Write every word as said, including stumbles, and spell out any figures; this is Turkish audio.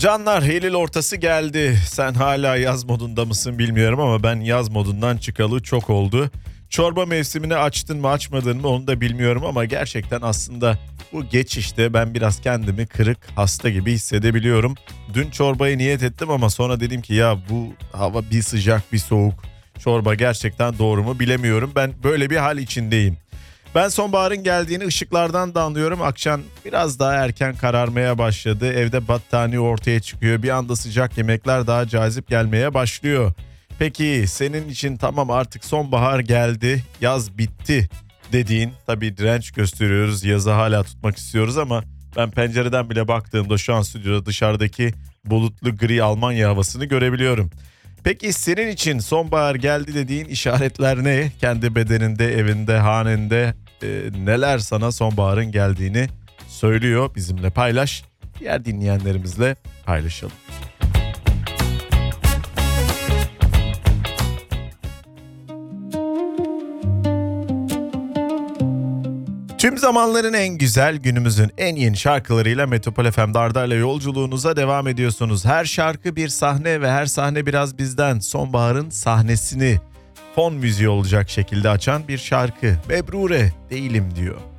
Canlar, Eylül ortası geldi. Sen hala yaz modunda mısın bilmiyorum ama ben yaz modundan çıkalı çok oldu. Çorba mevsimini açtın mı açmadın mı onu da bilmiyorum ama gerçekten aslında bu geçişte ben biraz kendimi kırık, hasta gibi hissedebiliyorum. Dün çorbayı niyet ettim ama sonra dedim ki ya bu hava bir sıcak bir soğuk. Çorba gerçekten doğru mu bilemiyorum. Ben böyle bir hal içindeyim. Ben sonbaharın geldiğini ışıklardan da anlıyorum. Akşam biraz daha erken kararmaya başladı. Evde battaniye ortaya çıkıyor. Bir anda sıcak yemekler daha cazip gelmeye başlıyor. Peki senin için tamam artık sonbahar geldi, yaz bitti dediğin, tabii direnç gösteriyoruz, yazı hala tutmak istiyoruz ama ben pencereden bile baktığımda şu an stüdyoda dışarıdaki bulutlu gri Almanya havasını görebiliyorum. Peki senin için sonbahar geldi dediğin işaretler ne? Kendi bedeninde, evinde, hanende e, neler sana sonbaharın geldiğini söylüyor? Bizimle paylaş, diğer dinleyenlerimizle paylaşalım. Tüm zamanların en güzel, günümüzün en yeni şarkılarıyla Metropol F M'de Arda'yla yolculuğunuza devam ediyorsunuz. Her şarkı bir sahne ve her sahne biraz bizden. Sonbaharın sahnesini fon müziği olacak şekilde açan bir şarkı. Mebrure değilim diyor.